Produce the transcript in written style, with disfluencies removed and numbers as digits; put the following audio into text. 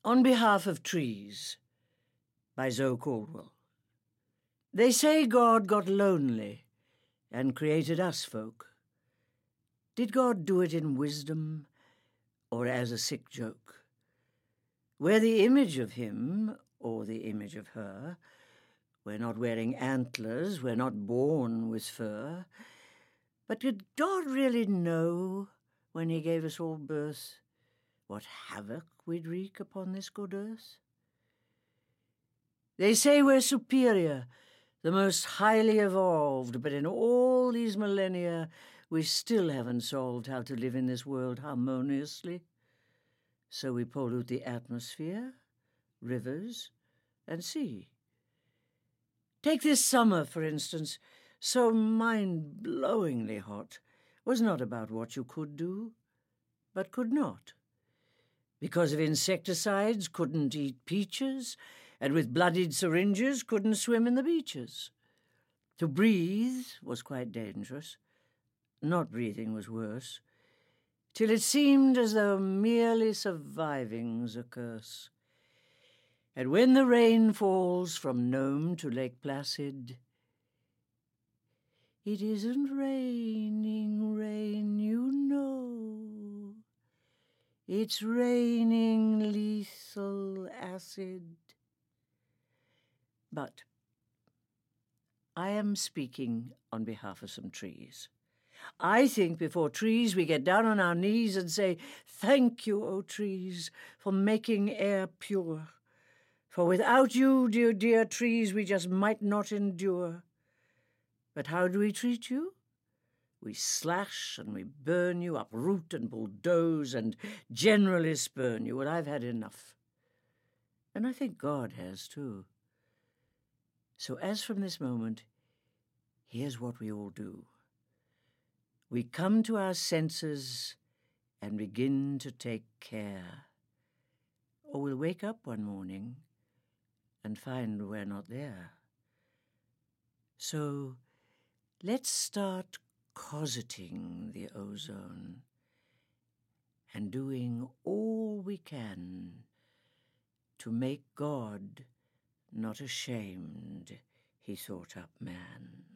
On Behalf of Trees by Zoe Caldwell. They say God got lonely and created us folk. Did God do it in wisdom or as a sick joke? We're the image of him or the image of her. We're not wearing antlers, we're not born with fur. But did God really know when he gave us all birth what havoc we'd wreak upon this good earth? They say we're superior, the most highly evolved, but in all these millennia we still haven't solved how to live in this world harmoniously. So we pollute the atmosphere, rivers, and sea. Take this summer, for instance, so mind-blowingly hot, was not about what you could do, but could not. Because of insecticides, couldn't eat peaches, and with bloodied syringes, couldn't swim in the beaches. To breathe was quite dangerous. Not breathing was worse, till it seemed as though merely surviving's a curse. And when the rain falls from Nome to Lake Placid, it isn't raining rain, you know. It's raining lethal acid. But I am speaking on behalf of some trees. I think before trees we get down on our knees and say, "Thank you, O trees, for making air pure. For without you, dear, dear trees, we just might not endure." But how do we treat you? We slash and we burn you, uproot and bulldoze and generally spurn you. Well, I've had enough. And I think God has too. So as from this moment, here's what we all do. We come to our senses and begin to take care. Or we'll wake up one morning and find we're not there. So let's start cosseting the ozone and doing all we can to make God not ashamed he thought up man.